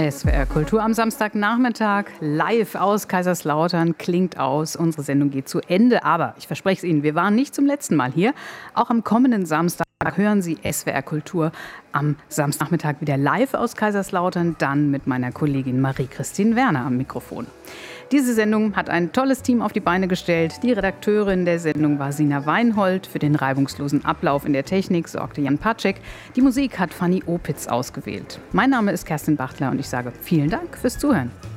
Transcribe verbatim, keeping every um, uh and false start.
S W R Kultur am Samstagnachmittag, live aus Kaiserslautern, klingt aus. Unsere Sendung geht zu Ende, aber ich verspreche es Ihnen, wir waren nicht zum letzten Mal hier. Auch am kommenden Samstag hören Sie S W R Kultur am Samstagnachmittag wieder live aus Kaiserslautern, dann mit meiner Kollegin Marie-Christine Werner am Mikrofon. Diese Sendung hat ein tolles Team auf die Beine gestellt. Die Redakteurin der Sendung war Sina Weinhold. Für den reibungslosen Ablauf in der Technik sorgte Jan Patschek. Die Musik hat Fanny Opitz ausgewählt. Mein Name ist Kerstin Bachtler und ich sage vielen Dank fürs Zuhören.